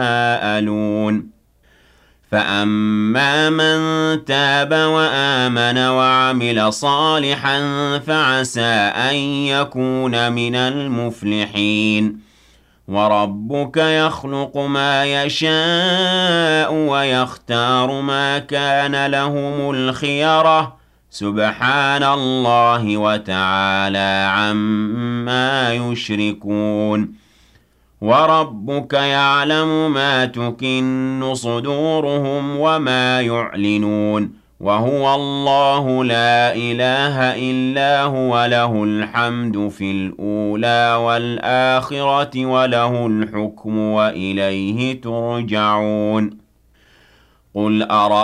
يتساءلون فأما من تاب وآمن وعمل صالحا فعسى أن يكون من المفلحين وربك يخلق ما يشاء ويختار ما كان لهم الخيرة سبحان الله وتعالى عما يشركون وربك يعلم ما تكن صدورهم وما يعلنون وهو الله لا إله إلا هو له الحمد في الأولى والآخرة وله الحكم وإليه ترجعون قل